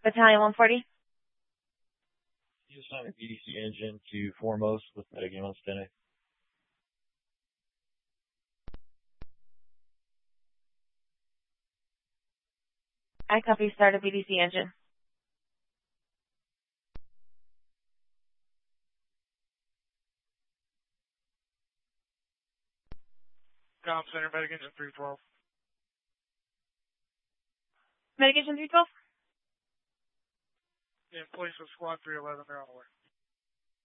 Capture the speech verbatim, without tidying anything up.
Battalion one forty. You assign a B D C engine to Foremost with Medic on standing. I copy. Start a B D C engine. Comm Center, Medic Engine three twelve. Medic Engine three twelve? In place of Squad three eleven, they're on the way.